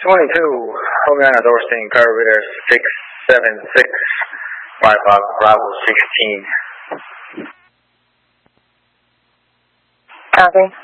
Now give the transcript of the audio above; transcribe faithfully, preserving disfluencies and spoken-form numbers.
twenty-two, Hogan Dorsey, Carburetor six seven six, five five, Bravo sixteen. Copy.